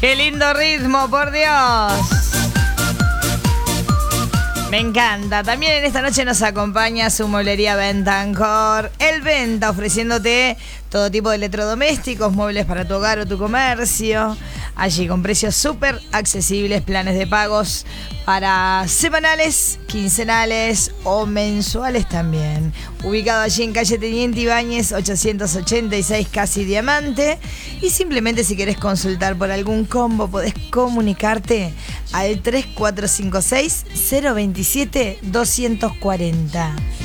Qué lindo ritmo, por Dios. Me encanta. También en esta noche nos acompaña su mueblería Bentancor. El Venta, ofreciéndote todo tipo de electrodomésticos, muebles para tu hogar o tu comercio. Allí con precios súper accesibles, planes de pagos para semanales, quincenales o mensuales también. Ubicado allí en calle Teniente Ibáñez, 886, casi Diamante. Y simplemente si querés consultar por algún combo, podés comunicarte al 3456 027 240.